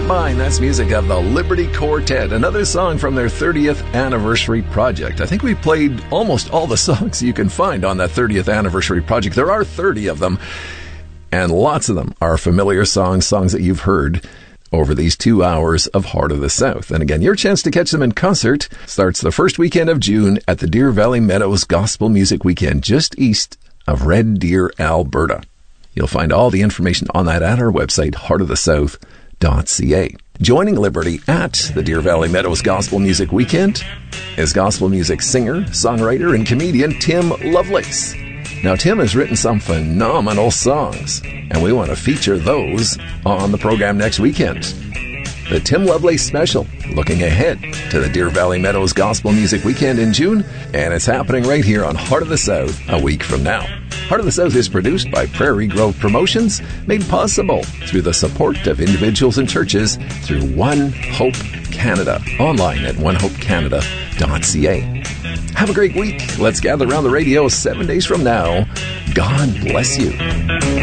Mine. That's music of the Liberty Quartet, another song from their 30th anniversary project. I think we played almost all the songs you can find on that 30th anniversary project. There are 30 of them, and lots of them are familiar songs that you've heard over these 2 hours of Heart of the South. And again, your chance to catch them in concert starts the first weekend of June at the Deer Valley Meadows Gospel Music Weekend, just east of Red Deer, Alberta. You'll find all the information on that at our website, heartofthesouth.ca. Joining Liberty at the Deer Valley Meadows Gospel Music Weekend is gospel music singer, songwriter, and comedian Tim Lovelace. Now, Tim has written some phenomenal songs, and we want to feature those on the program next weekend. The Tim Lovelace Special, looking ahead to the Deer Valley Meadows Gospel Music Weekend in June, and it's happening right here on Heart of the South a week from now. Heart of the South is produced by Prairie Grove Promotions, made possible through the support of individuals and churches through One Hope Canada, online at onehopecanada.ca. Have a great week. Let's gather around the radio 7 days from now. God bless you.